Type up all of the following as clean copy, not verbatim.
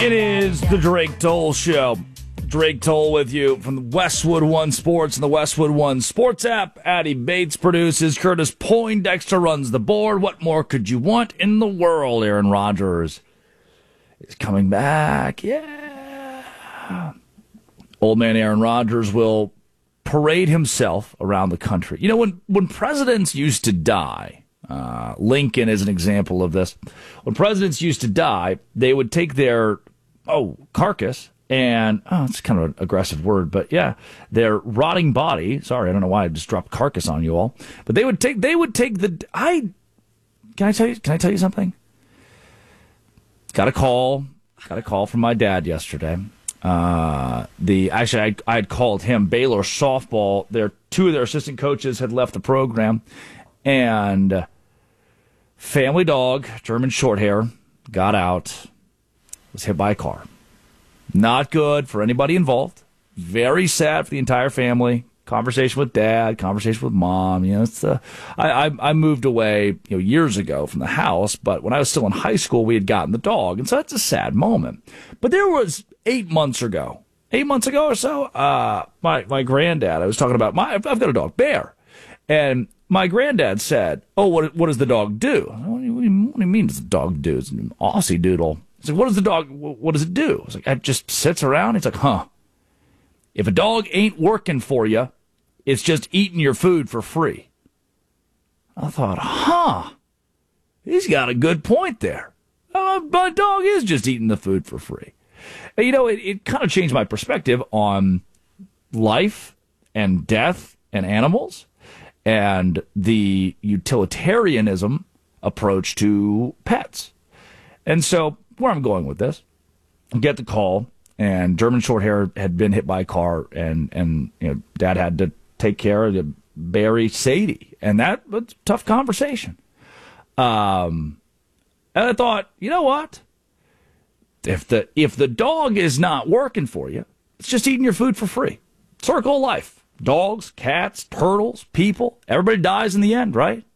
It is the Drake Toll Show. Drake Toll with you from the Westwood One Sports and the Westwood One Sports app. Addie Bates produces. Curtis Poindexter runs the board. What more could you want in the world? Aaron Rodgers is coming back. Yeah. Old man Aaron Rodgers will parade himself around the country. You know, when presidents used to die, Lincoln is an example of this. When presidents used to die, they would take their carcass and it's kind of an aggressive word, but yeah, their rotting body. Sorry, I don't know why I just dropped carcass on you all, but they would take the. Can I tell you something? Got a call from my dad yesterday. I had called him. Baylor softball. Two of their assistant coaches had left the program, and family dog, German Shorthair, got out, was hit by a car. Not good for anybody involved. Very sad for the entire family. Conversation with dad, conversation with mom. You know, I moved away years ago from the house, but when I was still in high school, we had gotten the dog, and so that's a sad moment. But there was 8 months ago or so, my granddad. I was talking about I've got a dog, Bear, and my granddad said, "Oh, what does the dog do?" What do you mean? Does the dog do? It's an Aussie Doodle. He's like, "What does the dog? What does it do?" I was like, "It just sits around." He's like, "Huh? If a dog ain't working for you, it's just eating your food for free." I thought, he's got a good point there. My dog is just eating the food for free. And, it kind of changed my perspective on life and death and animals and the utilitarianism approach to pets. And so where I'm going with this, get the call, and German Shorthair had been hit by a car, and Dad had to take care of Barry Sadie, and that was a tough conversation. And I thought, you know what? If the dog is not working for you, it's just eating your food for free. Circle of life. Dogs, cats, turtles, people, everybody dies in the end, right?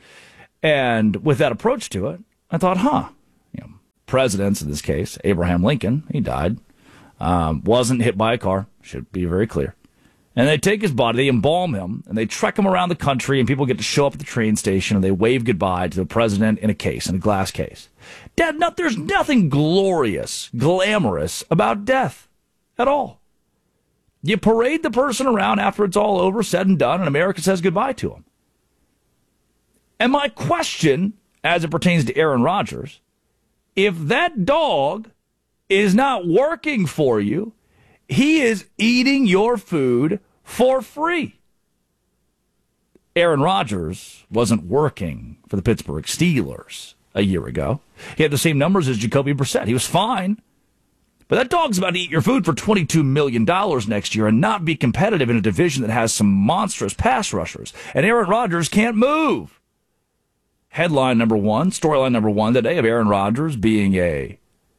And with that approach to it, I thought, presidents, in this case, Abraham Lincoln, he died, wasn't hit by a car, should be very clear. And they take his body, they embalm him, and they trek him around the country, and people get to show up at the train station, and they wave goodbye to the president in a glass case. Dad, there's nothing glorious, glamorous about death at all. You parade the person around after it's all over, said and done, and America says goodbye to him. And my question, as it pertains to Aaron Rodgers, if that dog is not working for you, he is eating your food for free. Aaron Rodgers wasn't working for the Pittsburgh Steelers a year ago. He had the same numbers as Jacoby Brissett. He was fine. But that dog's about to eat your food for $22 million next year and not be competitive in a division that has some monstrous pass rushers. And Aaron Rodgers can't move. Headline number one, storyline number one today of Aaron Rodgers being a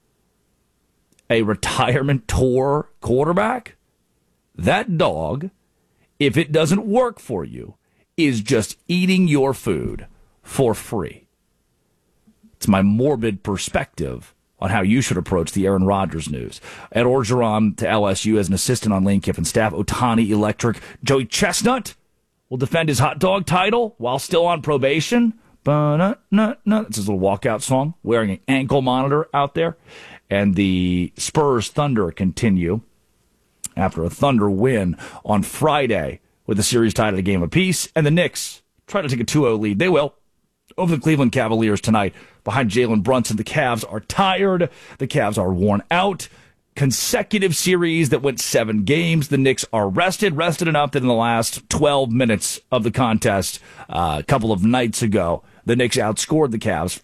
retirement tour quarterback. That dog, if it doesn't work for you, is just eating your food for free. It's my morbid perspective on how you should approach the Aaron Rodgers news. Ed Orgeron to LSU as an assistant on Lane Kiffin's staff. Ohtani Electric. Joey Chestnut will defend his hot dog title while still on probation. It's his little walkout song, wearing an ankle monitor out there. And the Spurs Thunder continue after a Thunder win on Friday with the series tied at a game apiece. And the Knicks try to take a 2-0 lead. They will over the Cleveland Cavaliers tonight behind Jalen Brunson. The Cavs are tired. The Cavs are worn out. Consecutive series that went 7 games. The Knicks are rested enough that in the last 12 minutes of the contest a couple of nights ago, the Knicks outscored the Cavs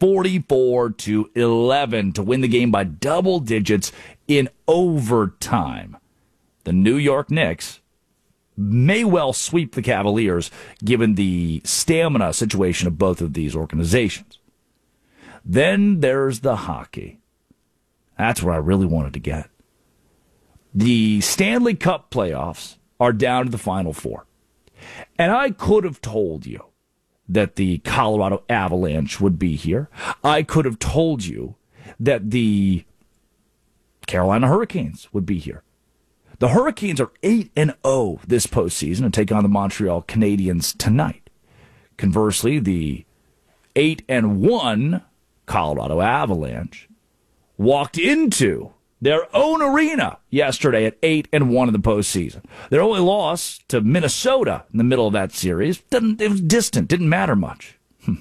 44-11 to win the game by double digits in overtime. The New York Knicks may well sweep the Cavaliers given the stamina situation of both of these organizations. Then there's the hockey. That's where I really wanted to get. The Stanley Cup playoffs are down to the Final Four. And I could have told you that the Colorado Avalanche would be here. I could have told you that the Carolina Hurricanes would be here. The Hurricanes are 8-0 this postseason and take on the Montreal Canadiens tonight. Conversely, the 8-1 Colorado Avalanche walked into their own arena yesterday at 8-1 in the postseason. Their only loss to Minnesota in the middle of that series, it was distant, didn't matter much.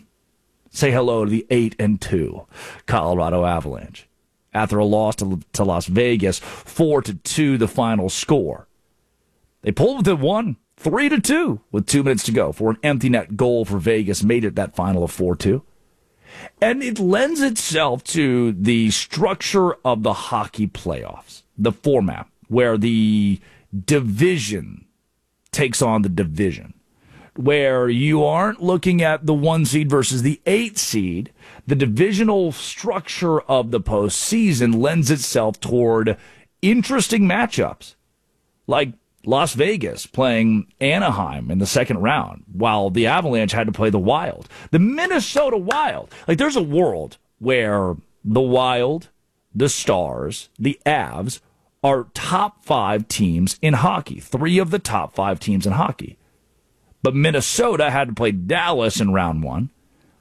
Say hello to the 8-2 Colorado Avalanche. After a loss to Las Vegas, 4-2 the final score. They pulled within one, 3-2 with 2 minutes to go for an empty net goal for Vegas, made it that final of 4-2. And it lends itself to the structure of the hockey playoffs, the format where the division takes on the division, where you aren't looking at the 1 seed versus the 8 seed. The divisional structure of the postseason lends itself toward interesting matchups, like Las Vegas playing Anaheim in the second round, while the Avalanche had to play the Wild. The Minnesota Wild. Like, there's a world where the Wild, the Stars, the Avs are top 5 teams in hockey. 3 of the top 5 teams in hockey. But Minnesota had to play Dallas in round 1.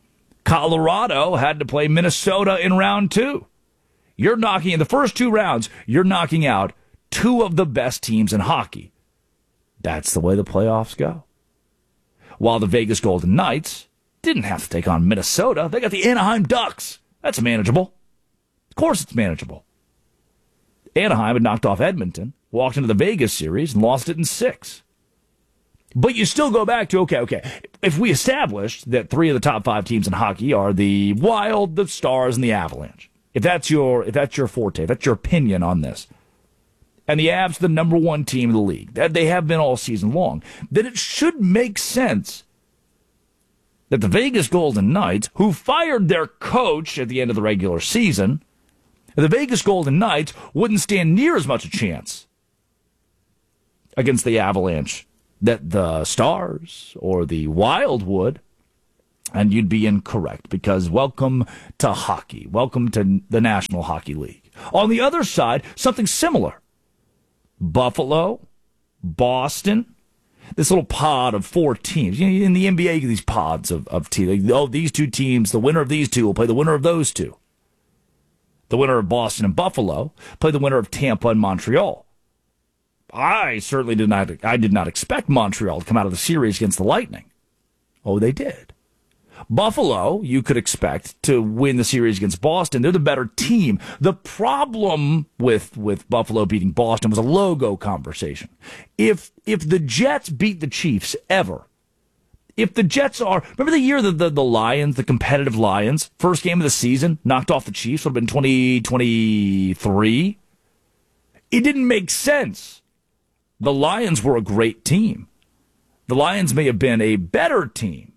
Colorado had to play Minnesota in round 2. You're knocking, in the first 2 rounds, you're knocking out 2 of the best teams in hockey. That's the way the playoffs go. While the Vegas Golden Knights didn't have to take on Minnesota, they got the Anaheim Ducks. That's manageable. Of course it's manageable. Anaheim had knocked off Edmonton, walked into the Vegas series, and lost it in 6. But you still go back to, okay, if we established that 3 of the top 5 teams in hockey are the Wild, the Stars, and the Avalanche, if that's your forte, if that's your opinion on this, and the Avs the number 1 team in the league, that they have been all season long, then it should make sense that the Vegas Golden Knights, who fired their coach at the end of the regular season, the Vegas Golden Knights wouldn't stand near as much a chance against the Avalanche that the Stars or the Wild would. And you'd be incorrect, because welcome to hockey. Welcome to the National Hockey League. On the other side, something similar. Buffalo, Boston, this little pod of 4 teams. You know, in the NBA, you get these pods of teams. Oh, these 2 teams, the winner of these 2 will play the winner of those 2. The winner of Boston and Buffalo play the winner of Tampa and Montreal. I certainly did not expect Montreal to come out of the series against the Lightning. Oh, they did. Buffalo, you could expect to win the series against Boston. They're the better team. The problem with Buffalo beating Boston was a logo conversation. If the Jets beat the Chiefs ever, if the Jets are, remember the year that the Lions, the competitive Lions, first game of the season, knocked off the Chiefs, would have been 2023. It didn't make sense. The Lions were a great team. The Lions may have been a better team,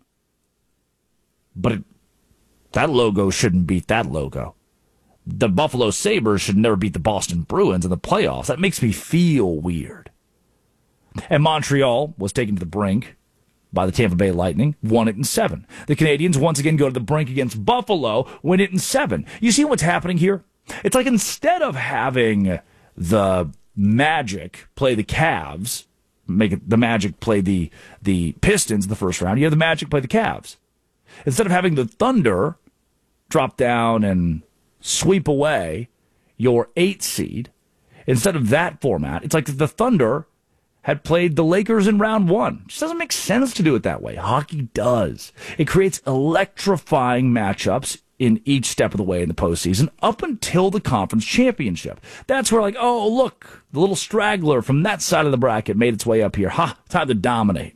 but that logo shouldn't beat that logo. The Buffalo Sabres should never beat the Boston Bruins in the playoffs. That makes me feel weird. And Montreal was taken to the brink by the Tampa Bay Lightning, won it in 7. The Canadiens once again go to the brink against Buffalo, win it in 7. You see what's happening here? It's like, instead of having the Magic play the Cavs, make it the Magic play the Pistons in the first round, you have the Magic play the Cavs. Instead of having the Thunder drop down and sweep away your 8 seed, instead of that format, it's like the Thunder had played the Lakers in round 1. It just doesn't make sense to do it that way. Hockey does. It creates electrifying matchups in each step of the way in the postseason up until the conference championship. That's where, like, oh, look, the little straggler from that side of the bracket made its way up here. Ha, time to dominate.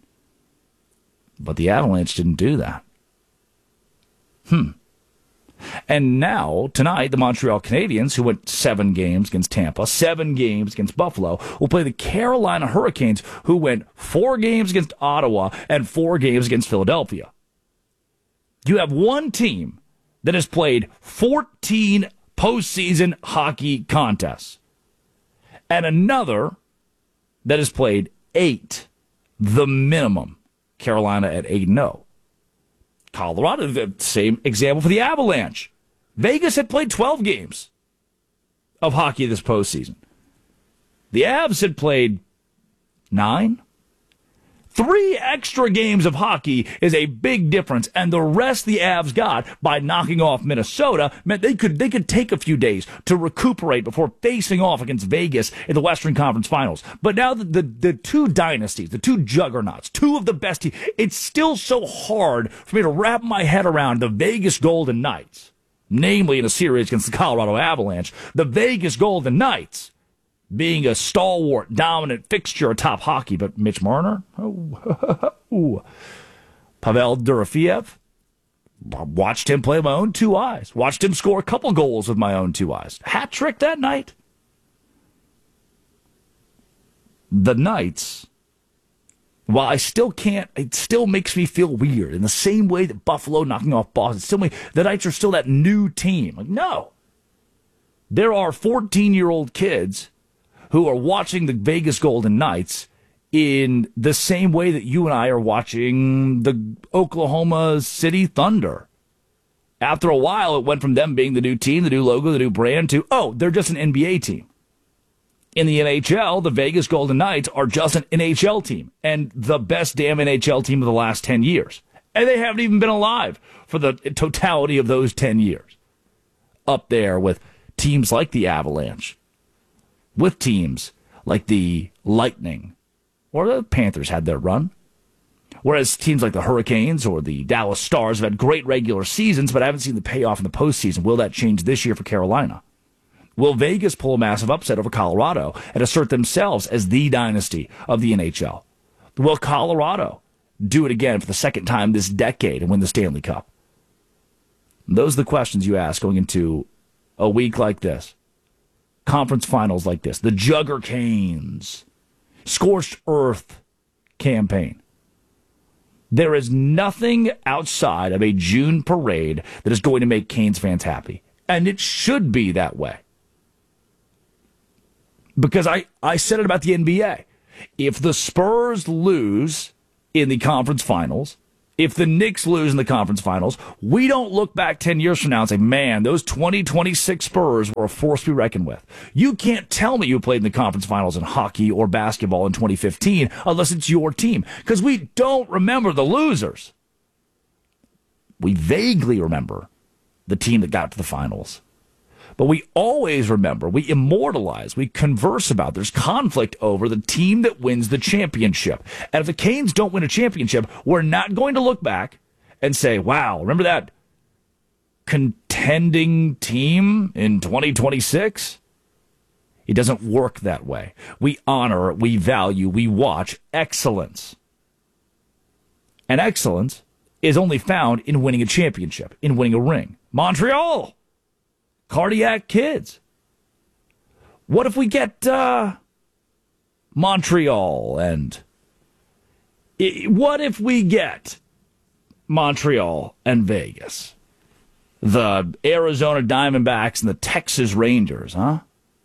But the Avalanche didn't do that. And now, tonight, the Montreal Canadiens, who went 7 games against Tampa, 7 games against Buffalo, will play the Carolina Hurricanes, who went 4 games against Ottawa and 4 games against Philadelphia. You have one team that has played 14 postseason hockey contests, and another that has played 8, the minimum. Carolina at 8-0. Colorado, the same example for the Avalanche. Vegas had played 12 games of hockey this postseason. The Avs had played 9. 3 extra games of hockey is a big difference, and the rest the Avs got by knocking off Minnesota meant they could take a few days to recuperate before facing off against Vegas in the Western Conference Finals. But now the two dynasties, the two juggernauts, two of the best teams, it's still so hard for me to wrap my head around the Vegas Golden Knights, namely in a series against the Colorado Avalanche, the Vegas Golden Knights being a stalwart, dominant fixture atop hockey. But Mitch Marner? Pavel Dorofeev? Watched him play with my own 2 eyes. Watched him score a couple goals with my own 2 eyes. Hat trick that night. The Knights, while I still can't, it still makes me feel weird. In the same way that Buffalo knocking off Boston, the Knights are still that new team. Like, no. There are 14-year-old kids who are watching the Vegas Golden Knights in the same way that you and I are watching the Oklahoma City Thunder. After a while, it went from them being the new team, the new logo, the new brand, to, oh, they're just an NBA team. In the NHL, the Vegas Golden Knights are just an NHL team, and the best damn NHL team of the last 10 years. And they haven't even been alive for the totality of those 10 years. Up there with teams like the Avalanche, with teams like the Lightning, or the Panthers had their run. Whereas teams like the Hurricanes or the Dallas Stars have had great regular seasons, but I haven't seen the payoff in the postseason. Will that change this year for Carolina? Will Vegas pull a massive upset over Colorado and assert themselves as the dynasty of the NHL? Will Colorado do it again for the second time this decade and win the Stanley Cup? Those are the questions you ask going into a week like this. Conference finals like this, the Jugger Canes, Scorched Earth campaign. There is nothing outside of a June parade that is going to make Canes fans happy. And it should be that way. Because I said it about the NBA. If the Spurs lose in the conference finals, if the Knicks lose in the conference finals, we don't look back 10 years from now and say, man, those 2026 Spurs were a force to be reckoned with. You can't tell me you played in the conference finals in hockey or basketball in 2015 unless it's your team, because we don't remember the losers. We vaguely remember the team that got to the finals. But we always remember, we immortalize, we converse about, there's conflict over the team that wins the championship. And if the Canes don't win a championship, we're not going to look back and say, wow, remember that contending team in 2026? It doesn't work that way. We honor, we value, we watch excellence. And excellence is only found in winning a championship, in winning a ring. Montreal! Cardiac Kids. What if we get Montreal and what if we get Montreal and Vegas? The Arizona Diamondbacks and the Texas Rangers, huh?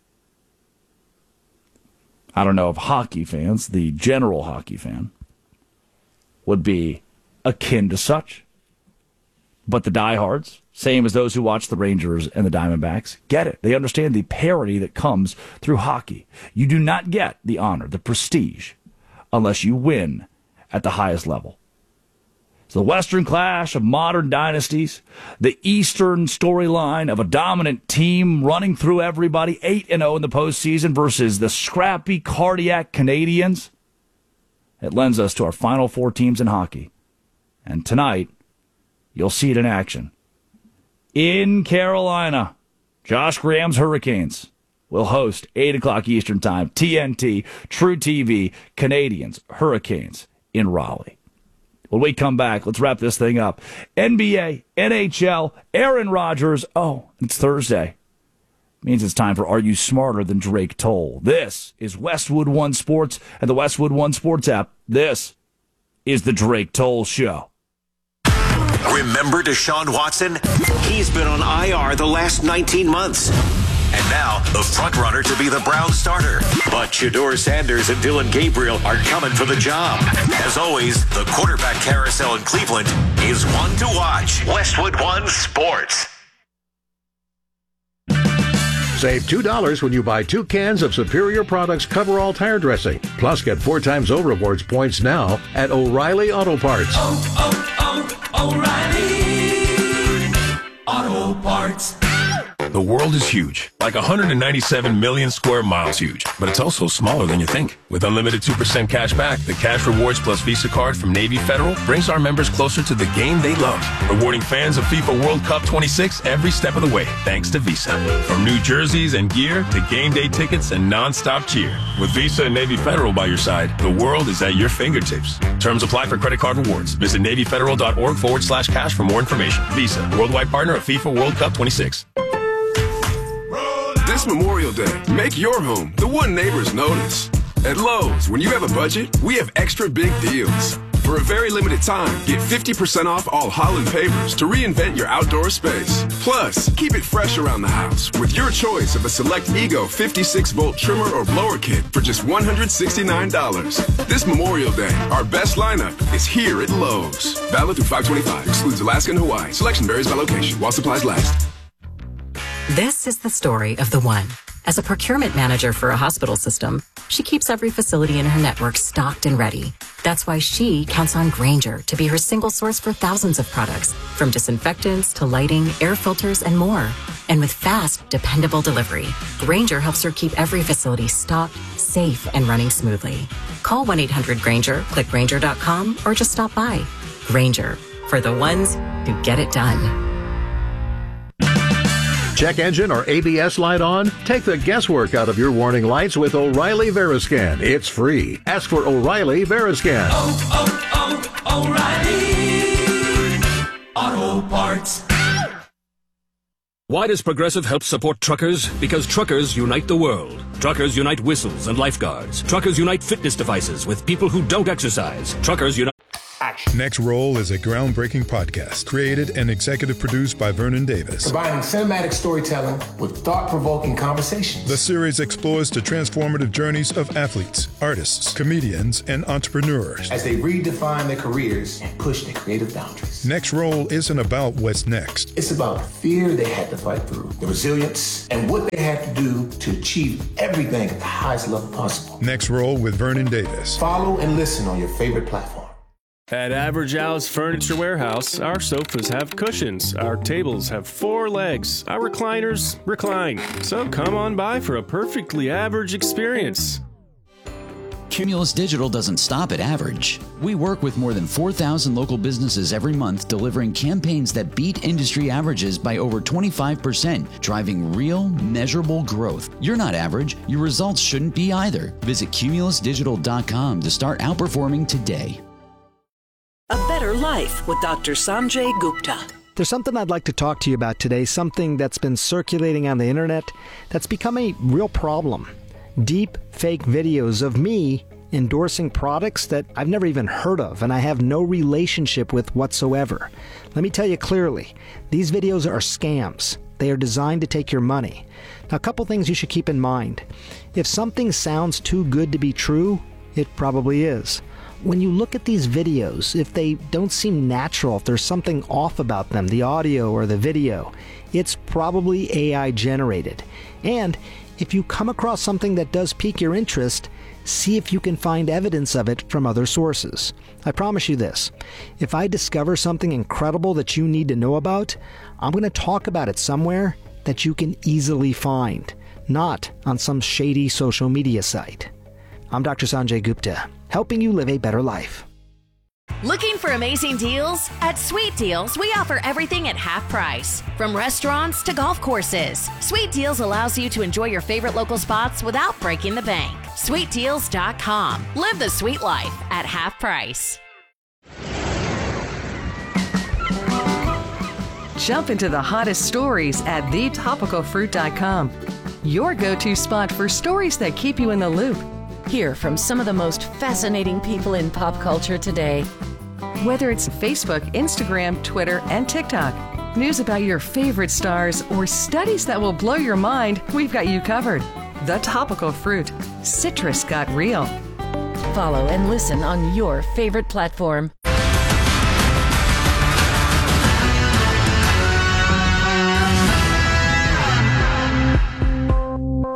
I don't know if hockey fans, the general hockey fan, would be akin to such. But the diehards, same as those who watch the Rangers and the Diamondbacks, get it. They understand the parity that comes through hockey. You do not get the honor, the prestige, unless you win at the highest level. So the Western clash of modern dynasties, the Eastern storyline of a dominant team running through everybody, 8-0 in the postseason versus the scrappy cardiac Canadians, it lends us to our final 4 teams in hockey. And tonight, you'll see it in action. In Carolina, Josh Graham's Hurricanes will host 8 o'clock Eastern Time, TNT, True TV, Canadians, Hurricanes in Raleigh. When we come back, let's wrap this thing up. NBA, NHL, Aaron Rodgers. Oh, it's Thursday. Means it's time for Are You Smarter Than Drake Toll? This is Westwood One Sports and the Westwood One Sports app. This is the Drake Toll Show. Remember Deshaun Watson? He's been on IR the last 19 months. And now, the front-runner to be the Browns starter. But Shedeur Sanders and Dylan Gabriel are coming for the job. As always, the quarterback carousel in Cleveland is one to watch. Westwood One Sports. Save $2 when you buy 2 cans of Superior Products Coverall tire dressing. Plus, get 4 times O rewards points now at O'Reilly Auto Parts. O'Reilly Auto Parts. The world is huge, like 197 million square miles huge, but it's also smaller than you think. With unlimited 2% cash back, the Cash Rewards Plus Visa card from Navy Federal brings our members closer to the game they love, rewarding fans of FIFA World Cup 26 every step of the way, thanks to Visa. From new jerseys and gear to game day tickets and non-stop cheer. With Visa and Navy Federal by your side, the world is at your fingertips. Terms apply for credit card rewards. Visit NavyFederal.org/cash for more information. Visa, worldwide partner of FIFA World Cup 26. This Memorial Day, make your home the one neighbors notice. At Lowe's, when you have a budget, we have extra big deals. For a very limited time, get 50% off all Holland pavers to reinvent your outdoor space. Plus, keep it fresh around the house with your choice of a select Ego 56-volt trimmer or blower kit for just $169. This Memorial Day, our best lineup is here at Lowe's. Valid through 5/25. Excludes Alaska and Hawaii. Selection varies by location while supplies last. This is the story of the one. As a procurement manager for a hospital system, she keeps every facility in her network stocked and ready. That's why she counts on Grainger to be her single source for thousands of products, from disinfectants to lighting, air filters, and more. And with fast, dependable delivery, Grainger helps her keep every facility stocked, safe, and running smoothly. Call 1-800-GRAINGER, click Grainger.com, or just stop by. Grainger, for the ones who get it done. Check engine or ABS light on? Take the guesswork out of your warning lights with O'Reilly Veriscan. It's free. Ask for O'Reilly Veriscan. O'Reilly Auto Parts. Why does Progressive help support truckers? Because truckers unite the world. Truckers unite whistles and lifeguards. Truckers unite fitness devices with people who don't exercise. Truckers unite... Next Roll is a groundbreaking podcast created and executive produced by Vernon Davis. Combining cinematic storytelling with thought-provoking conversations. The series explores the transformative journeys of athletes, artists, comedians, and entrepreneurs as they redefine their careers and push their creative boundaries. Next Roll isn't about what's next. It's about the fear they had to fight through, the resilience, and what they had to do to achieve everything at the highest level possible. Next Roll with Vernon Davis. Follow and listen on your favorite platform. At Average Al's Furniture Warehouse, our sofas have cushions, our tables have 4 legs, our recliners recline. So come on by for a perfectly average experience. Cumulus Digital doesn't stop at average. We work with more than 4,000 local businesses every month, delivering campaigns that beat industry averages by over 25%, driving real, measurable growth. You're not average. Your results shouldn't be either. Visit cumulusdigital.com to start outperforming today. A Better Life with Dr. Sanjay Gupta. There's something I'd like to talk to you about today, something that's been circulating on the internet that's become a real problem. Deep fake videos of me endorsing products that I've never even heard of and I have no relationship with whatsoever. Let me tell you clearly, these videos are scams. They are designed to take your money. Now, a couple things you should keep in mind. If something sounds too good to be true, it probably is. When you look at these videos, if they don't seem natural, if there's something off about them, the audio or the video, it's probably AI generated. And if you come across something that does pique your interest, see if you can find evidence of it from other sources. I promise you this, if I discover something incredible that you need to know about, I'm going to talk about it somewhere that you can easily find, not on some shady social media site. I'm Dr. Sanjay Gupta, helping you live a better life. Looking for amazing deals? At Sweet Deals, we offer everything at half price. From restaurants to golf courses, Sweet Deals allows you to enjoy your favorite local spots without breaking the bank. SweetDeals.com. Live the sweet life at half price. Jump into the hottest stories at thetopicalfruit.com. Your go-to spot for stories that keep you in the loop. Hear from some of the most fascinating people in pop culture today. Whether it's Facebook, Instagram, Twitter, and TikTok, news about your favorite stars, or studies that will blow your mind, we've got you covered. The Topical Fruit. Citrus got real. Follow and listen on your favorite platform.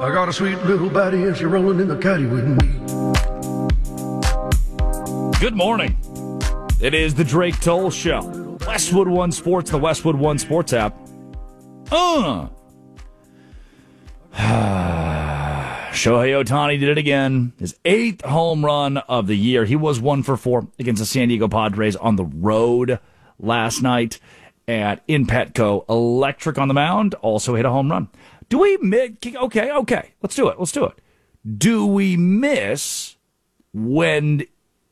I got a sweet little body and she's rolling in the caddy with me. Good morning. It is the Drake Toll Show. Westwood One Sports, the Westwood One Sports app. Shohei Ohtani did it again. His 8th home run of the year. He was 1 for 4 against the San Diego Padres on the road last night in Petco. Electric on the mound. Also hit a home run. Do we miss? Okay. Let's do it. Do we miss when...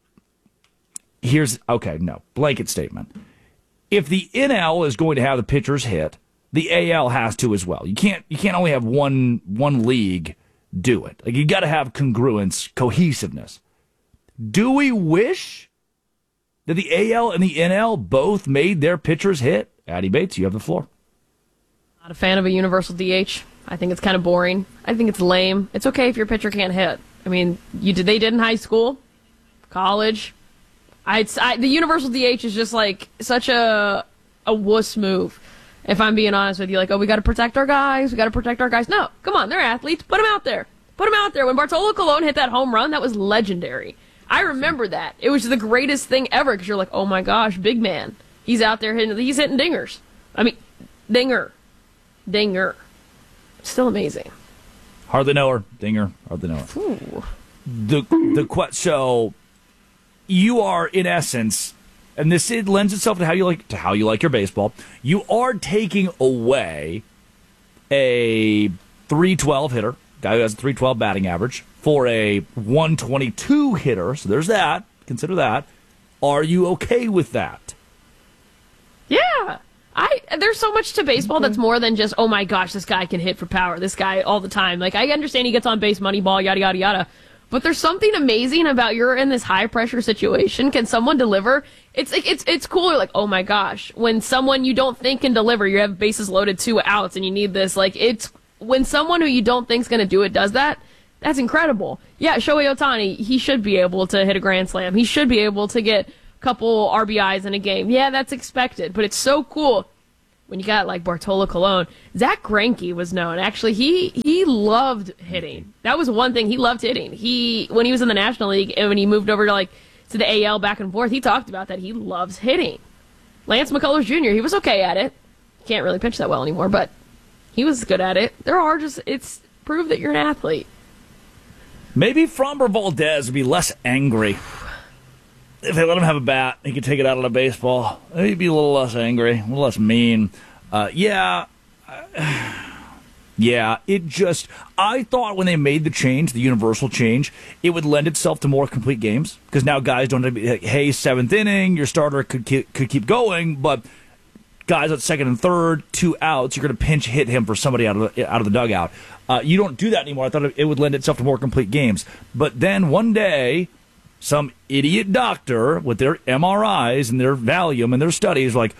blanket statement. If the NL is going to have the pitchers hit, the AL has to as well. You can't only have one league do it. Like, you got to have congruence, cohesiveness. Do we wish that the AL and the NL both made their pitchers hit? Addie Bates, you have the floor. Not a fan of a universal DH. I think it's kind of boring. I think it's lame. It's okay if your pitcher can't hit. I mean, they did in high school, college. The universal DH is just like such a wuss move. If I'm being honest with you, like, oh, we got to protect our guys. No, come on, they're athletes. Put them out there. When Bartolo Colon hit that home run, that was legendary. I remember that. It was the greatest thing ever because you're like, oh my gosh, big man. He's out there he's hitting dingers. I mean, dinger. Still amazing. Hardly know her. Dinger. Hardly know her. Ooh. So you are, in essence, and it lends itself to how you like your baseball. You are taking away a 312 hitter, guy who has a 312 batting average, for a 122 hitter. So there's that. Consider that. Are you okay with that? Yeah. There's so much to baseball that's more than just, oh my gosh, this guy can hit for power. This guy all the time. Like, I understand he gets on base, money ball, yada, yada, yada. But there's something amazing about you're in this high pressure situation. Can someone deliver? It's cooler. Like, oh my gosh, when someone you don't think can deliver, you have bases loaded, 2 outs, and you need this. Like, it's when someone who you don't think's going to do it does that. That's incredible. Yeah, Shohei Ohtani, he should be able to hit a grand slam. He should be able to get a couple RBIs in a game. Yeah, that's expected, but it's so cool when you got like Bartolo Colon. Zach Greinke was known. Actually, he loved hitting. That was one thing. He loved hitting. When he was in the National League and when he moved over to the AL back and forth, he talked about that. He loves hitting. Lance McCullers Jr., he was okay at it. Can't really pitch that well anymore, but he was good at it. It's prove that you're an athlete. Maybe Framber Valdez would be less angry if they let him have a bat. He could take it out on a baseball. Maybe he'd be a little less angry, a little less mean. Yeah, I thought when they made the change, the universal change, it would lend itself to more complete games because now guys don't have to be like, hey, 7th inning, your starter could keep going, but guys at 2nd and 3rd, 2 outs, you're going to pinch hit him for somebody out of the dugout. You don't do that anymore. I thought it would lend itself to more complete games. But then one day, some idiot doctor with their MRIs and their Valium and their studies like,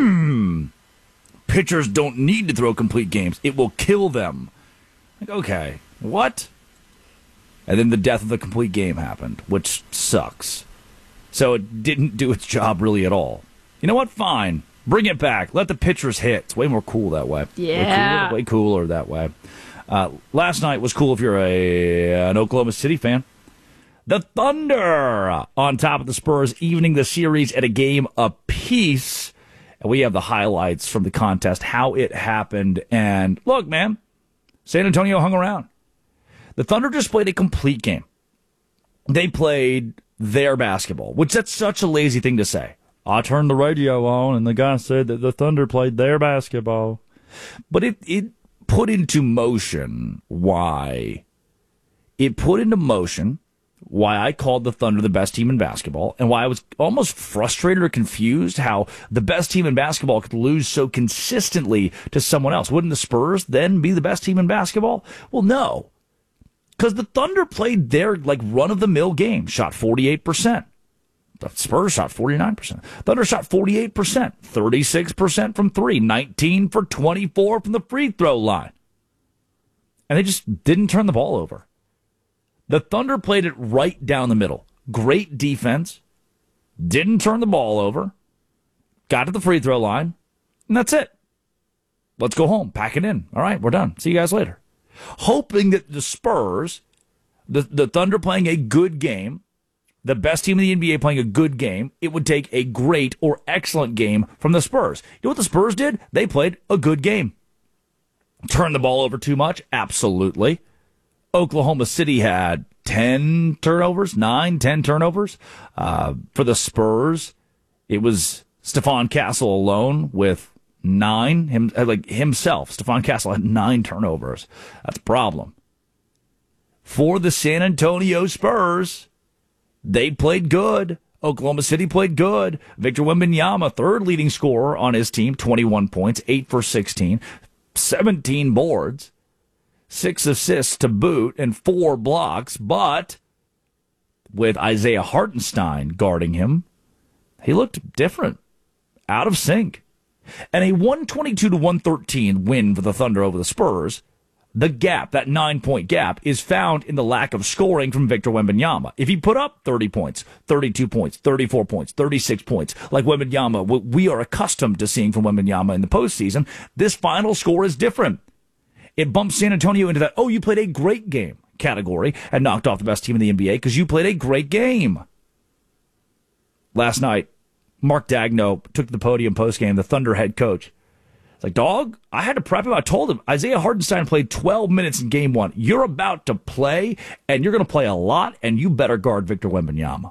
pitchers don't need to throw complete games. It will kill them. Like, okay, what? And then the death of the complete game happened, which sucks. So it didn't do its job really at all. You know what? Fine. Bring it back. Let the pitchers hit. It's way more cool that way. Yeah. Way cooler that way. Last night was cool if you're an Oklahoma City fan. The Thunder on top of the Spurs, evening the series at a game apiece. And we have the highlights from the contest, how it happened. And look, man, San Antonio hung around. The Thunder just played a complete game. They played their basketball, which that's such a lazy thing to say. I turned the radio on, and the guy said that the Thunder played their basketball. But it put into motion why. It put into motion why I called the Thunder the best team in basketball, and why I was almost frustrated or confused how the best team in basketball could lose so consistently to someone else. Wouldn't the Spurs then be the best team in basketball? Well, no. Because the Thunder played their run-of-the-mill game, shot 48%. The Spurs shot 49%. Thunder shot 48%, 36% from 3, 19 for 24 from the free throw line. And they just didn't turn the ball over. The Thunder played it right down the middle. Great defense. Didn't turn the ball over. Got to the free throw line. And that's it. Let's go home. Pack it in. All right, we're done. See you guys later. hoping that the Spurs, the Thunder playing a good game, the best team in the NBA playing a good game, it would take a great or excellent game from the Spurs. You know what the Spurs did? They played a good game. Turned the ball over too much? Absolutely. Oklahoma City had 10 turnovers. For the Spurs, it was Stephon Castle alone with 9. Himself. Stephon Castle had 9 turnovers. That's a problem. For the San Antonio Spurs, they played good. Oklahoma City played good. Victor Wembanyama, third leading scorer on his team, 21 points, 8 for 16, 17 boards, 6 assists to boot, and 4 blocks. But with Isaiah Hartenstein guarding him, he looked different, out of sync. And a 122-113 win for the Thunder over the Spurs. The gap, that 9-point gap, is found in the lack of scoring from Victor Wembanyama. If he put up 30 points, 32 points, 34 points, 36 points, like Wembanyama, what we are accustomed to seeing from Wembanyama in the postseason, this final score is different. It bumps San Antonio into that, oh, you played a great game category and knocked off the best team in the NBA because you played a great game. Last night, Mark Daigneault took the podium postgame, the Thunder head coach. It's like, dog, I had to prep him. I told him, Isaiah Hartenstein played 12 minutes in game 1. You're about to play, and you're going to play a lot, and you better guard Victor Wembanyama.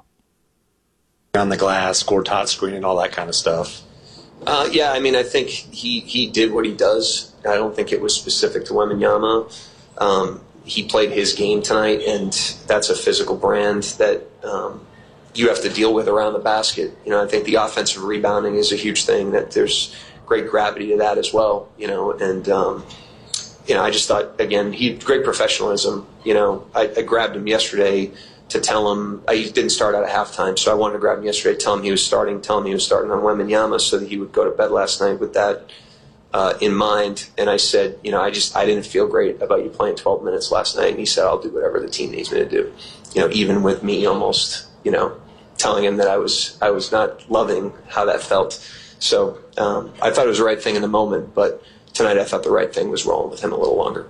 On the glass, court hot screen, and all that kind of stuff. Yeah, I mean, I think he did what he does. I don't think it was specific to Wembanyama. He played his game tonight, and that's a physical brand that you have to deal with around the basket. You know, I think the offensive rebounding is a huge thing, that there's great gravity to that as well, and I just thought, again, he had great professionalism. I grabbed him yesterday to tell him he didn't start out at halftime, so I wanted to grab him yesterday, tell him he was starting on Wembanyama, so that he would go to bed last night with that in mind. And I said, I didn't feel great about you playing 12 minutes last night. And he said, I'll do whatever the team needs me to do. Even with me almost, telling him that I was not loving how that felt. So I thought it was the right thing in the moment, but tonight I thought the right thing was rolling with him a little longer.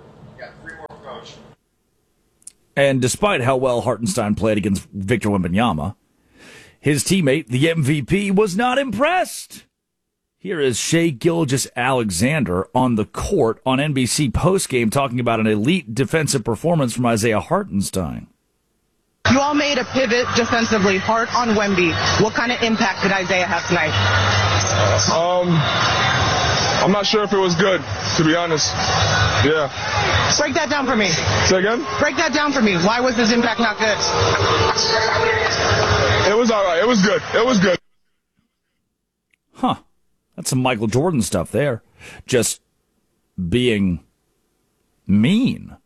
And despite how well Hartenstein played against Victor Wembanyama, his teammate, the MVP, was not impressed. Here is Shai Gilgeous-Alexander on the court on NBC postgame talking about an elite defensive performance from Isaiah Hartenstein. You all made a pivot defensively hard on Wemby. What kind of impact did Isaiah have tonight? I'm not sure if it was good, to be honest. Yeah. Break that down for me. Say again? Break that down for me. Why was his impact not good? It was all right. It was good. It was good. Huh. That's some Michael Jordan stuff there. Just being mean.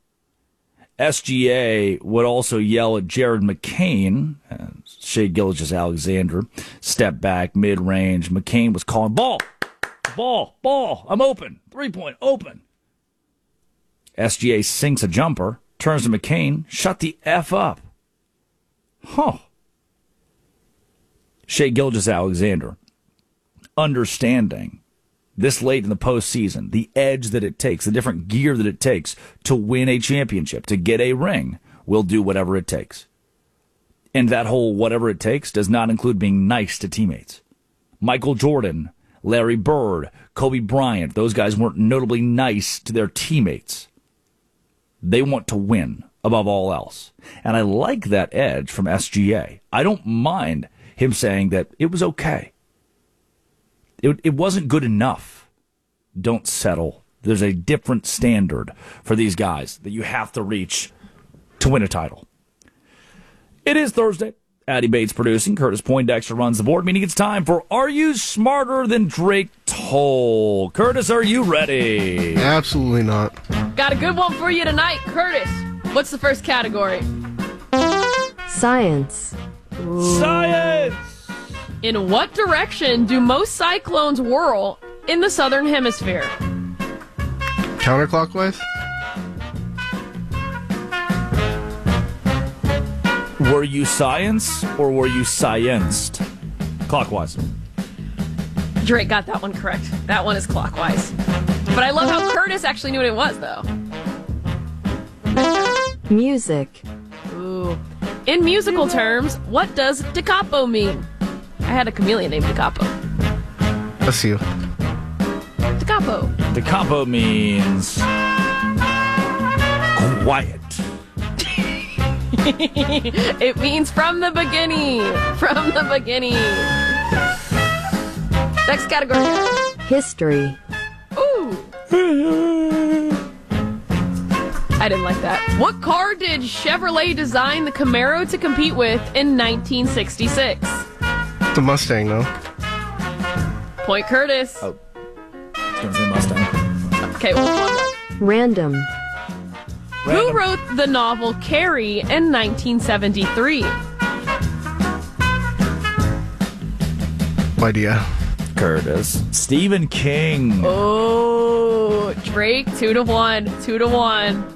SGA would also yell at Jared McCain. Shai Gilgeous-Alexander stepped back mid-range. McCain was calling, ball, I'm open, 3-point, open. SGA sinks a jumper, turns to McCain, shut the F up. Huh. Shai Gilgeous-Alexander, understanding this late in the postseason, the edge that it takes, the different gear that it takes to win a championship, to get a ring, will do whatever it takes. And that whole whatever it takes does not include being nice to teammates. Michael Jordan, Larry Bird, Kobe Bryant, those guys weren't notably nice to their teammates. They want to win above all else. And I like that edge from SGA. I don't mind him saying that it was okay. It wasn't good enough. Don't settle. There's a different standard for these guys that you have to reach to win a title. It is Thursday. Addy Bates producing. Curtis Poindexter runs the board, meaning it's time for Are You Smarter Than Drake Toll? Curtis, are you ready? Absolutely not. Got a good one for you tonight, Curtis. What's the first category? Science. Science! In what direction do most cyclones whirl in the southern hemisphere? Counterclockwise? Were you science or were you scienced? Clockwise. Drake got that one correct. That one is clockwise. But I love how Curtis actually knew what it was, though. Music. Ooh. In musical terms, what does da capo mean? I had a chameleon named da capo. Bless you. Da capo. Da capo means quiet. It means from the beginning. From the beginning. Next category. History. Ooh. I didn't like that. What car did Chevrolet design the Camaro to compete with in 1966? The Mustang, no? Point Curtis. Oh. I was going to say Mustang. Okay, well, Random. Who wrote the novel Carrie in 1973? No idea. Curtis. Stephen King. Oh, Drake, 2-1. 2-1.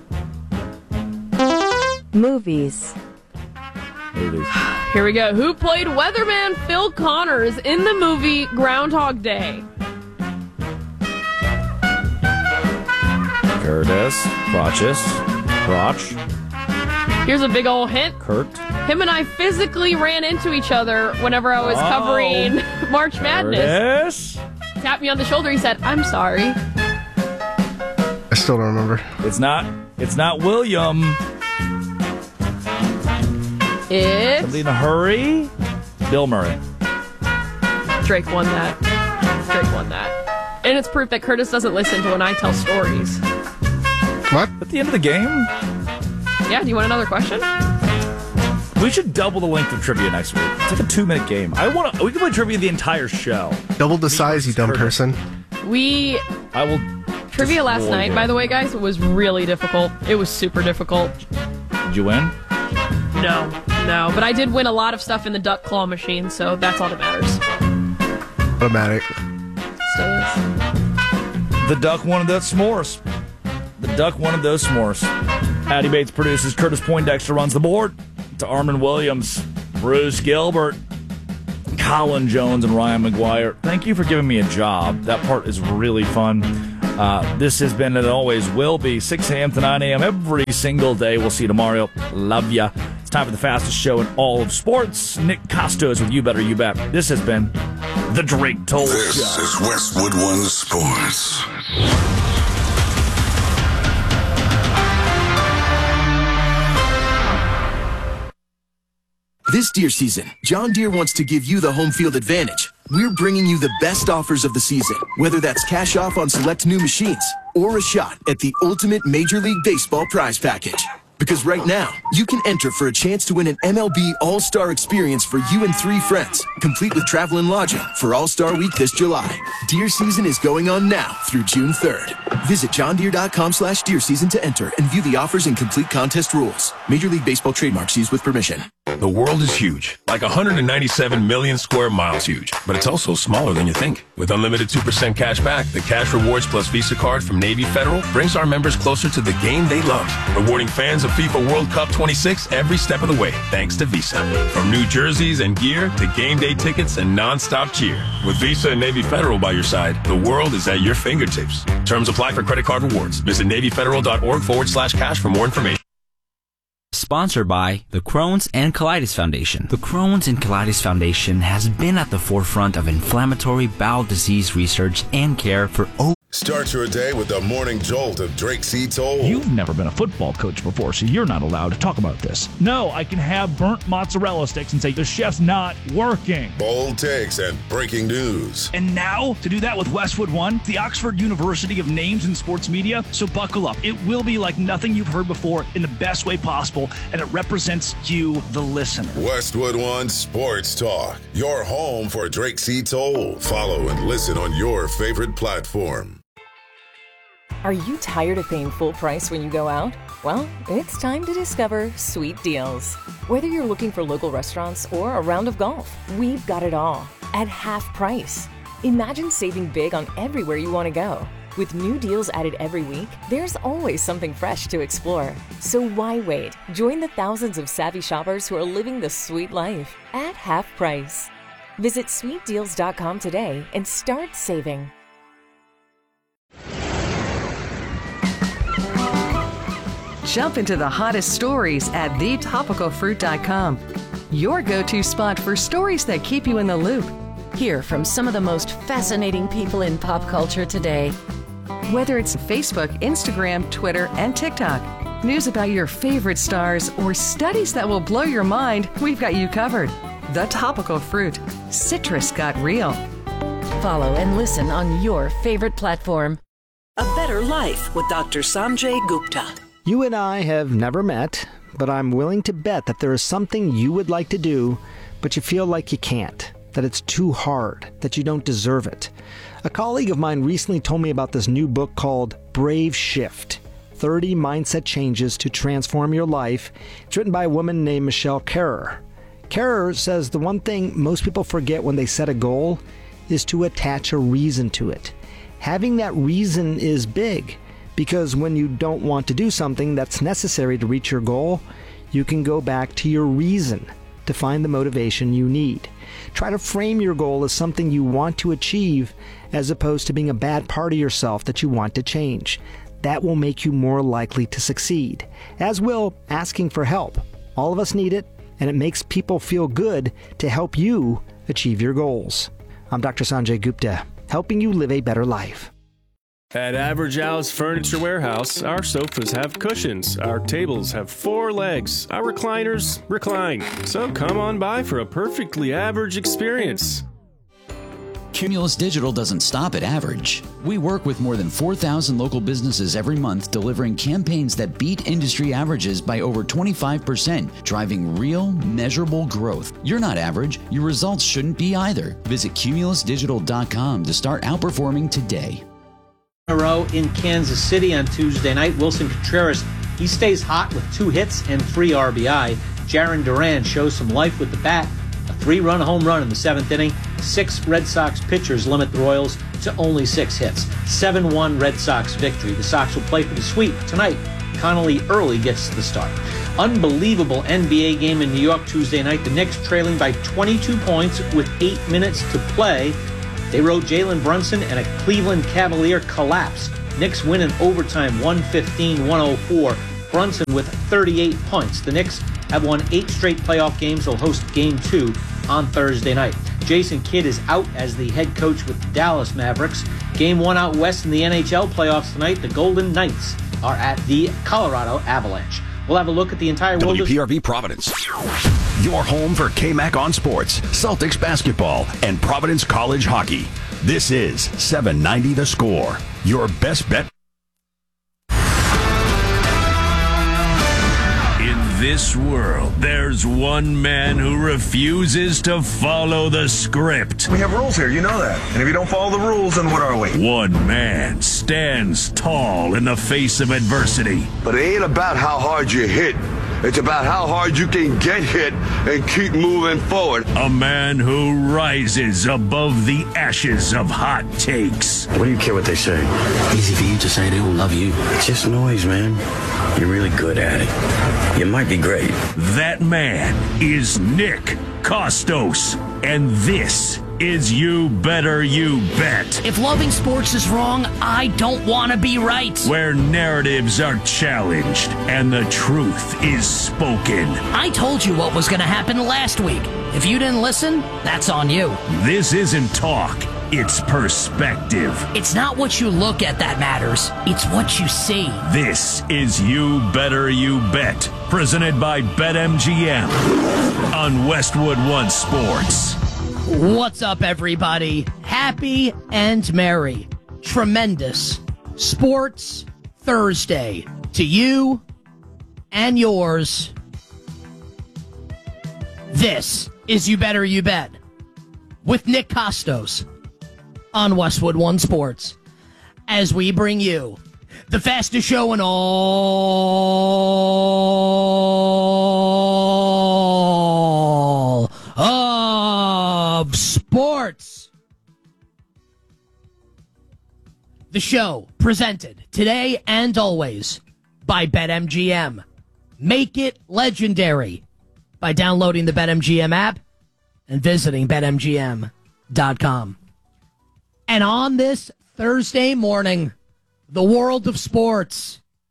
Movies. Here we go. Who played weatherman Phil Connors in the movie Groundhog Day? Curtis. Crotch. Here's a big old hint. Kurt. Him and I physically ran into each other whenever I was covering March Madness. Curtis. Tapped me on the shoulder. He said, "I'm sorry." I still don't remember. It's not William. It's Somebody in a hurry. Bill Murray. Drake won that. And it's proof that Curtis doesn't listen to when I tell stories. What? At the end of the game? Yeah, do you want another question? We should double the length of trivia next week. It's like a 2-minute game. We can play trivia the entire show. Double the size, you dumb person. Trivia last night, by the way, guys, it was really difficult. It was super difficult. Did you win? No. But I did win a lot of stuff in the duck claw machine, so that's all that matters. Automatic. Still is. The duck wanted those s'mores. Addie Bates produces. Curtis Poindexter runs the board. To Armin Williams, Bruce Gilbert, Colin Jones, and Ryan McGuire. Thank you for giving me a job. That part is really fun. This has been, and always will be, 6 a.m. to 9 a.m. every single day. We'll see you tomorrow. Love ya. It's time for the fastest show in all of sports. Nick Costos with You Better You Bet. This has been The Drake Toll Show. This is Westwood One Sports. This Deere season, John Deere wants to give you the home field advantage. We're bringing you the best offers of the season, whether that's cash off on select new machines or a shot at the ultimate Major League Baseball prize package. Because right now, you can enter for a chance to win an MLB All-Star experience for you and 3 friends, complete with travel and lodging for All-Star Week this July. Deer season is going on now through June 3rd. Visit johndeere.com/deer season to enter and view the offers and complete contest rules. Major League Baseball trademarks used with permission. The world is huge, like 197 million square miles huge, but it's also smaller than you think. With unlimited 2% cash back, the Cash Rewards Plus Visa card from Navy Federal brings our members closer to the game they love, rewarding fans of FIFA World Cup 26 every step of the way, thanks to Visa. From new jerseys and gear to game day tickets and non-stop cheer. With Visa and Navy Federal by your side, the world is at your fingertips. Terms apply for credit card rewards. Visit NavyFederal.org/cash for more information. Sponsored by the Crohn's and Colitis Foundation. The Crohn's and Colitis Foundation has been at the forefront of inflammatory bowel disease research and care for over. Start your day with the morning jolt of Drake C. Toll. You've never been a football coach before, so you're not allowed to talk about this. No, I can have burnt mozzarella sticks and say the chef's not working. Bold takes and breaking news. And now, to do that with Westwood One, the Oxford University of Names in Sports Media, so buckle up. It will be like nothing you've heard before in the best way possible, and it represents you, the listener. Westwood One Sports Talk, your home for Drake C. Toll. Follow and listen on your favorite platform. Are you tired of paying full price when you go out? Well, it's time to discover Sweet Deals. Whether you're looking for local restaurants or a round of golf, we've got it all at half price. Imagine saving big on everywhere you want to go. With new deals added every week, there's always something fresh to explore. So why wait? Join the thousands of savvy shoppers who are living the sweet life at half price. Visit sweetdeals.com today and start saving. Jump into the hottest stories at thetopicalfruit.com. Your go-to spot for stories that keep you in the loop. Hear from some of the most fascinating people in pop culture today. Whether it's Facebook, Instagram, Twitter, and TikTok, news about your favorite stars, or studies that will blow your mind, we've got you covered. The Topical Fruit. Citrus got real. Follow and listen on your favorite platform. A Better Life with Dr. Sanjay Gupta. You and I have never met, but I'm willing to bet that there is something you would like to do, but you feel like you can't, that it's too hard, that you don't deserve it. A colleague of mine recently told me about this new book called Brave Shift, 30 Mindset Changes to Transform Your Life. It's written by a woman named Michelle Kerrer. Kerrer says the one thing most people forget when they set a goal is to attach a reason to it. Having that reason is big, because when you don't want to do something that's necessary to reach your goal, you can go back to your reason to find the motivation you need. Try to frame your goal as something you want to achieve as opposed to being a bad part of yourself that you want to change. That will make you more likely to succeed, as will asking for help. All of us need it, and it makes people feel good to help you achieve your goals. I'm Dr. Sanjay Gupta, helping you live a better life. At Average Al's Furniture Warehouse, our sofas have cushions, our tables have 4 legs, our recliners recline. So come on by for a perfectly average experience. Cumulus Digital doesn't stop at average. We work with more than 4,000 local businesses every month, delivering campaigns that beat industry averages by over 25%, driving real, measurable growth. You're not average. Your results shouldn't be either. Visit cumulusdigital.com to start outperforming today. In a row in Kansas City on Tuesday night, Wilson Contreras, he stays hot with 2 hits and 3 RBI. Jarren Duran shows some life with the bat. A 3-run home run in the 7th inning. 6 Red Sox pitchers limit the Royals to only 6 hits. 7-1 Red Sox victory. The Sox will play for the sweep tonight. Connolly Early gets the start. Unbelievable NBA game in New York Tuesday night. The Knicks trailing by 22 points with 8 minutes to play. They rode Jalen Brunson and a Cleveland Cavalier collapse. Knicks win in overtime 115-104. Brunson with 38 points. The Knicks have won 8 straight playoff games. They'll host Game 2 on Thursday night. Jason Kidd is out as the head coach with the Dallas Mavericks. Game 1 out west in the NHL playoffs tonight. The Golden Knights are at the Colorado Avalanche. We'll have a look at the entire world WPRV Providence. Your home for KMAC on sports, Celtics basketball, and Providence College hockey. This is 790 The Score. Your best bet. In this world, there's one man who refuses to follow the script. We have rules here, you know that. And if you don't follow the rules, then what are we? One man stands tall in the face of adversity. But it ain't about how hard you hit. It's about how hard you can get hit and keep moving forward. A man who rises above the ashes of hot takes. What do you care what they say? Easy for you to say they don't love you. It's just noise, man. You're really good at it. You might be great. That man is Nick Kostos. And this is You Better You Bet. If loving sports is wrong, I don't want to be right. Where narratives are challenged and the truth is spoken. I told you what was going to happen last week. If you didn't listen, that's on you. This isn't talk. It's perspective. It's not what you look at that matters. It's what you see. This is You Better You Bet. Presented by BetMGM on Westwood One Sports. What's up, everybody? Happy and merry, tremendous Sports Thursday to you and yours. This is You Better You Bet with Nick Kostos on Westwood One Sports, as we bring you the fastest show in all of sports. The show presented today and always by BetMGM. Make it legendary by downloading the BetMGM app and visiting BetMGM.com. And on this Thursday morning, the world of sports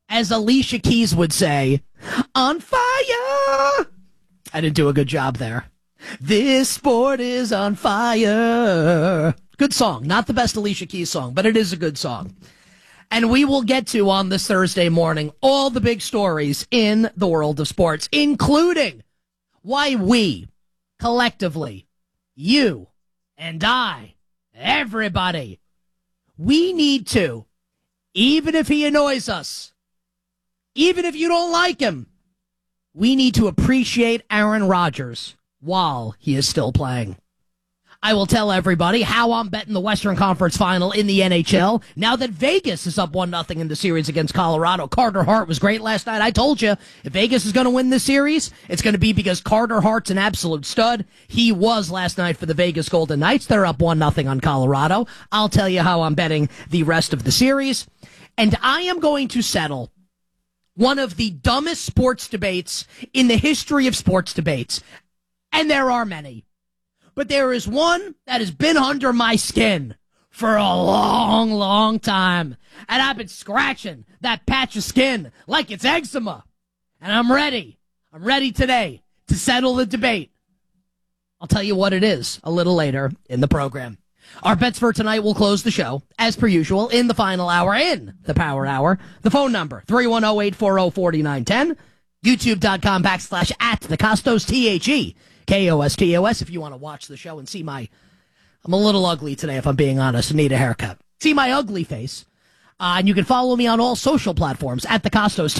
as Alicia Keys would say, on fire. I didn't do a good job there. This sport is on fire. Good song. Not the best Alicia Keys song, but it is a good song. And we will get to, on this Thursday morning, all the big stories in the world of sports, including why we, collectively, you and I, everybody, we need to, even if he annoys us, even if you don't like him, we need to appreciate Aaron Rodgers while he is still playing. I will tell everybody how I'm betting the Western Conference Final in the NHL now that Vegas is up 1-0 in the series against Colorado. Carter Hart was great last night. I told you, if Vegas is going to win this series, it's going to be because Carter Hart's an absolute stud. He was last night for the Vegas Golden Knights. They're up 1-0 on Colorado. I'll tell you how I'm betting the rest of the series. And I am going to settle one of the dumbest sports debates in the history of sports debates. And there are many. But there is one that has been under my skin for a long, long time. And I've been scratching that patch of skin like it's eczema. And I'm ready. I'm ready today to settle the debate. I'll tell you what it is a little later in the program. Our bets for tonight will close the show, as per usual, in the final hour, in the power hour. The phone number, 310-840-4910. YouTube.com/@thecostos, TheKostos, if you want to watch the show and see I'm a little ugly today, if I'm being honest, and need a haircut. See my ugly face. And you can follow me on all social platforms at the Costos,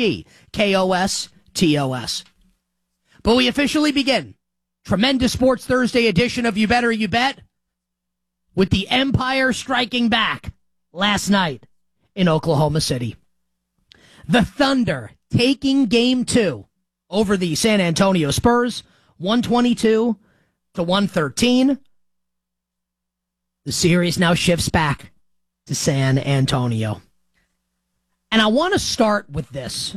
TheKostos. But we officially begin. Tremendous Sports Thursday edition of You Better You Bet, with the Empire striking back last night in Oklahoma City. The Thunder taking Game 2 over the San Antonio Spurs, 122-113. The series now shifts back to San Antonio. And I want to start with this.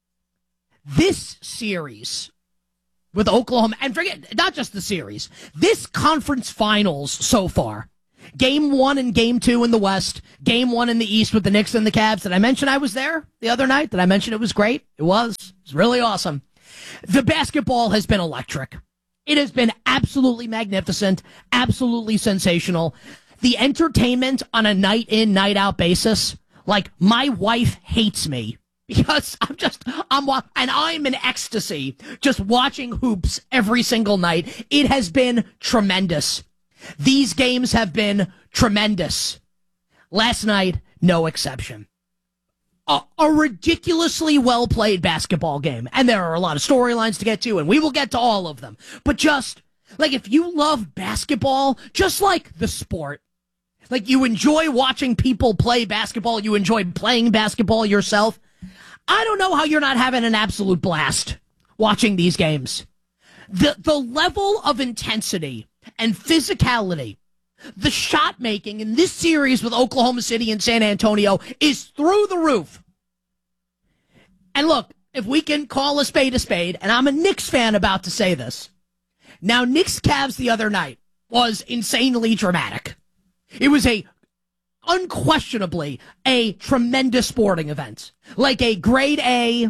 This series with Oklahoma, and forget, not just the series, this conference finals so far, Game 1 and Game 2 in the West, Game 1 in the East with the Knicks and the Cavs. Did I mention I was there the other night? Did I mention it was great? It was. It was really awesome. The basketball has been electric. It has been absolutely magnificent, absolutely sensational. The entertainment on a night in, night out basis, like my wife hates me because I'm in ecstasy just watching hoops every single night. It has been tremendous. These games have been tremendous. Last night, no exception. A ridiculously well-played basketball game. And there are a lot of storylines to get to, and we will get to all of them. But just, like, if you love basketball, just like the sport, like you enjoy watching people play basketball, you enjoy playing basketball yourself, I don't know how you're not having an absolute blast watching these games. The level of intensity and physicality, the shot making in this series with Oklahoma City and San Antonio is through the roof. And look, if we can call a spade, and I'm a Knicks fan about to say this. Now, Knicks Cavs the other night was insanely dramatic. It was unquestionably a tremendous sporting event. Like a grade A,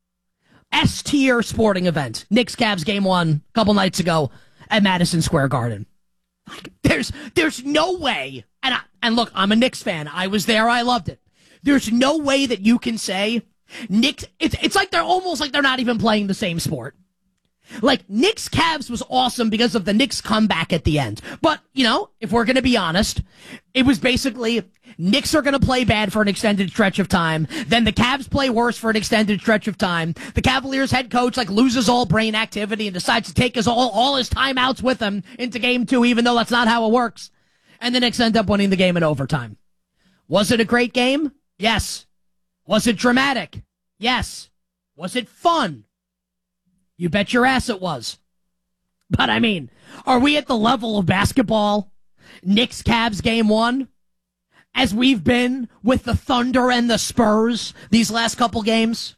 S-tier sporting event. Knicks Cavs Game 1 a couple nights ago at Madison Square Garden. Like, there's no way, and look, I'm a Knicks fan. I was there. I loved it. There's no way that you can say Knicks. It's like they're almost like they're not even playing the same sport. Like, Knicks Cavs was awesome because of the Knicks comeback at the end. But, you know, if we're going to be honest, it was basically Knicks are going to play bad for an extended stretch of time. Then the Cavs play worse for an extended stretch of time. The Cavaliers head coach, like, loses all brain activity and decides to take all his timeouts with him into Game 2, even though that's not how it works. And the Knicks end up winning the game in overtime. Was it a great game? Yes. Was it dramatic? Yes. Was it fun? You bet your ass it was. But, I mean, are we at the level of basketball, Knicks Cavs Game 1, as we've been with the Thunder and the Spurs these last couple games?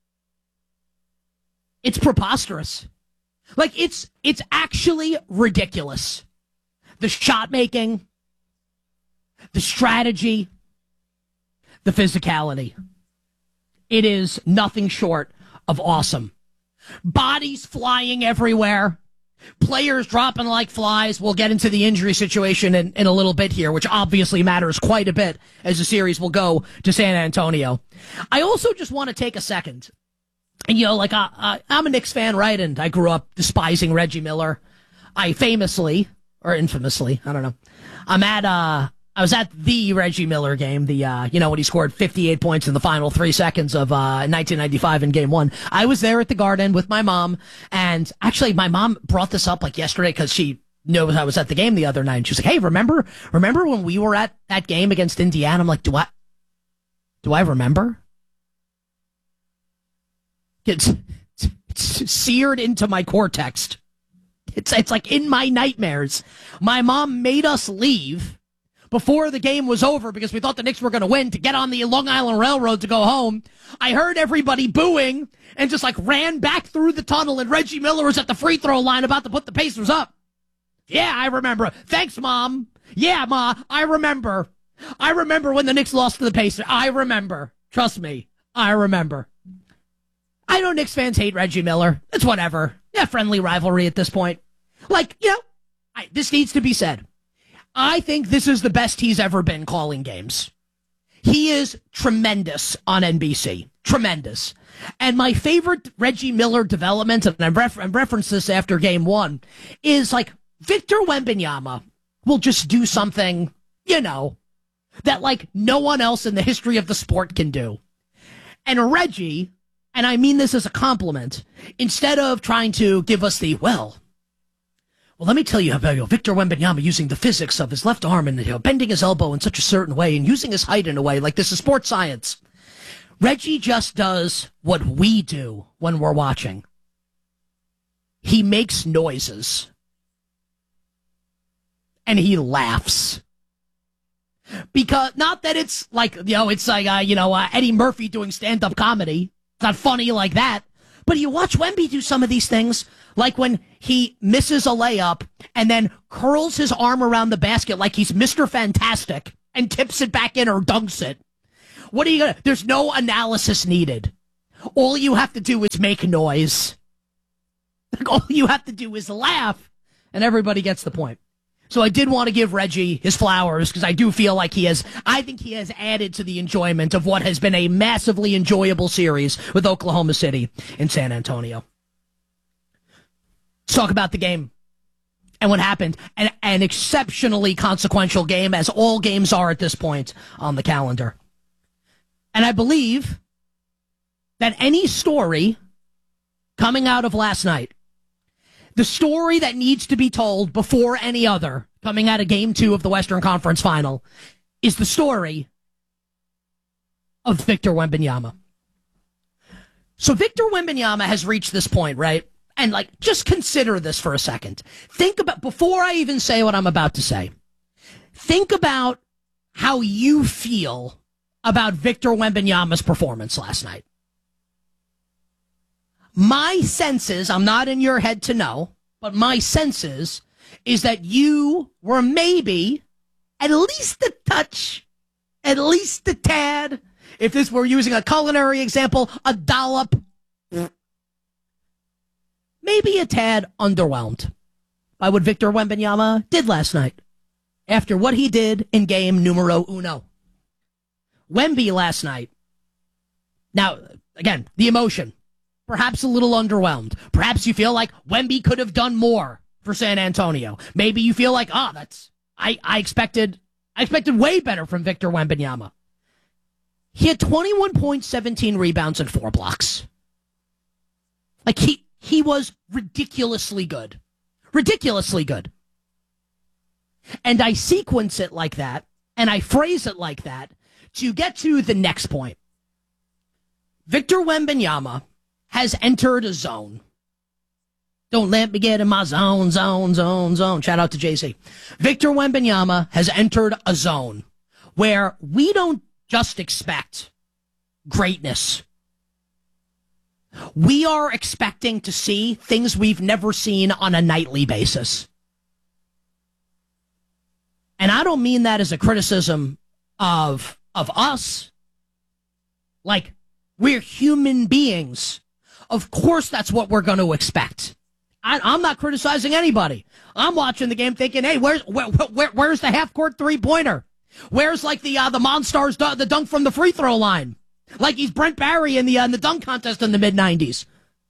It's preposterous. Like, it's actually ridiculous. The shot making, the strategy, the physicality. It is nothing short of awesome. Bodies flying everywhere. Players dropping like flies. We'll get into the injury situation in a little bit here, which obviously matters quite a bit as the series will go to San Antonio. I also just want to take a second. And, like, I'm a Knicks fan, right? And I grew up despising Reggie Miller. I famously, or infamously, I don't know. I was at the Reggie Miller game, when he scored 58 points in the final 3 seconds of 1995 in Game 1. I was there at the Garden with my mom, and actually my mom brought this up like yesterday because she knew I was at the game the other night. And she was like, "Hey, remember when we were at that game against Indiana?" I'm like, "Do I remember?" It's seared into my cortex. It's like in my nightmares. My mom made us leave before the game was over because we thought the Knicks were going to win to get on the Long Island Railroad to go home. I heard everybody booing and just ran back through the tunnel, and Reggie Miller was at the free throw line about to put the Pacers up. Yeah, I remember. Thanks, Mom. Yeah, Ma, I remember. I remember when the Knicks lost to the Pacers. I remember. Trust me, I remember. I know Knicks fans hate Reggie Miller. It's whatever. Yeah, friendly rivalry at this point. This needs to be said. I think this is the best he's ever been calling games. He is tremendous on NBC. Tremendous. And my favorite Reggie Miller development, and I referenced this after Game 1, is Victor Wembanyama will just do something, that no one else in the history of the sport can do. And Reggie, and I mean this as a compliment, instead of trying to give us well, let me tell you about Victor Wembanyama using the physics of his left arm and bending his elbow in such a certain way and using his height in a way like this is sports science. Reggie just does what we do when we're watching. He makes noises. And he laughs. Because, not that it's Eddie Murphy doing stand-up comedy. It's not funny like that. But you watch Wemby do some of these things, like when he misses a layup and then curls his arm around the basket like he's Mr. Fantastic and tips it back in or dunks it. What are you gonna? There's no analysis needed. All you have to do is make noise. All you have to do is laugh, and everybody gets the point. So I did want to give Reggie his flowers because I do feel like I think he has added to the enjoyment of what has been a massively enjoyable series with Oklahoma City and San Antonio. Let's talk about the game and what happened. An exceptionally consequential game, as all games are at this point on the calendar. And I believe that any story coming out of last night, the story that needs to be told before any other coming out of Game 2 of the Western Conference Final, is the story of Victor Wembanyama. So Victor Wembanyama has reached this point, right? And just consider this for a second. Think about, before I even say what I'm about to say, think about how you feel about Victor Wembanyama's performance last night. My sense is, I'm not in your head to know, but my sense is that you were maybe at least a touch, at least a tad, if this were using a culinary example, a dollop, maybe a tad underwhelmed by what Victor Wembanyama did last night after what he did in game numero uno. Wemby last night. Now, again, the emotion. Perhaps a little underwhelmed. Perhaps you feel like Wemby could have done more for San Antonio. Maybe you feel like, I expected way better from Victor Wembanyama. He had 21 points, 17 rebounds, and 4 blocks. He was ridiculously good. Ridiculously good. And I sequence it like that, and I phrase it like that, to get to the next point. Victor Wembanyama has entered a zone. Don't let me get in my zone. Shout out to Jay-Z. Victor Wembanyama has entered a zone where we don't just expect greatness. We are expecting to see things we've never seen on a nightly basis. And I don't mean that as a criticism of us. We're human beings. Of course that's what we're going to expect. I'm not criticizing anybody. I'm watching the game thinking, hey, where's the half-court three-pointer? Where's, like, the Monstars, the dunk from the free throw line? Like he's Brent Barry in the dunk contest in the mid-'90s.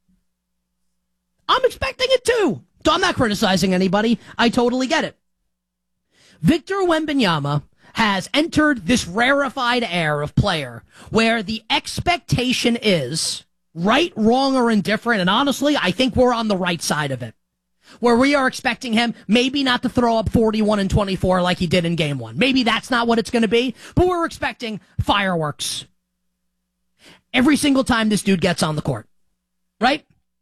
I'm expecting it too. So I'm not criticizing anybody. I totally get it. Victor Wembanyama has entered this rarefied air of player where the expectation is right, wrong, or indifferent. And honestly, I think we're on the right side of it, where we are expecting him maybe not to throw up 41 and 24 like he did in game one. Maybe that's not what it's going to be, but we're expecting fireworks every single time this dude gets on the court, right?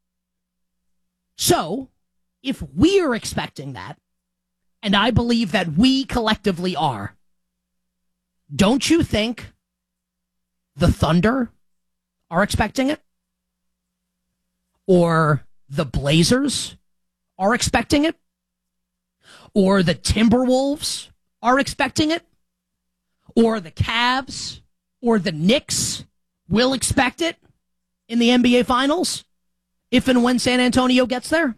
So if we are expecting that, and I believe that we collectively are, don't you think the Thunder are expecting it? Or the Blazers are expecting it? Or the Timberwolves are expecting it? Or the Cavs or the Knicks will expect it in the NBA Finals if and when San Antonio gets there?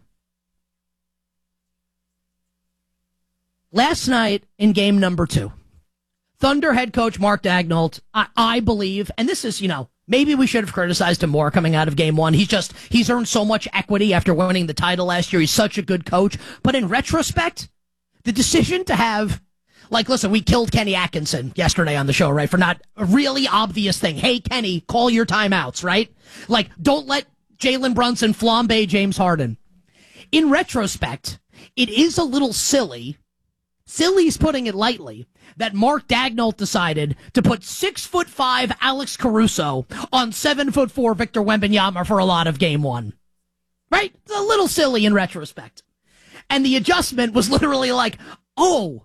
Last night in game number 2, Thunder head coach Mark Daigneault, I believe, and this is, maybe we should have criticized him more coming out of game 1. He's earned so much equity after winning the title last year. He's such a good coach. But in retrospect, the decision to have, listen, we killed Kenny Atkinson yesterday on the show, right? For not a really obvious thing. Hey, Kenny, call your timeouts, right? Don't let Jalen Brunson flambe James Harden. In retrospect, it is a little silly's putting it lightly, that Mark Daigneault decided to put 6'5" Alex Caruso on 7'4" Victor Wembanyama for a lot of game 1. Right? It's a little silly in retrospect. And the adjustment was literally like, oh,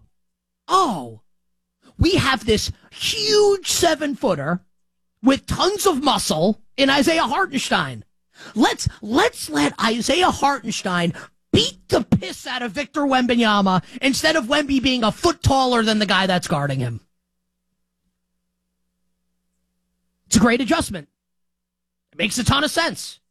we have this huge 7-footer with tons of muscle in Isaiah Hartenstein. Let's let Isaiah Hartenstein beat the piss out of Victor Wembanyama instead of Wemby being a foot taller than the guy that's guarding him. It's a great adjustment. It makes a ton of sense.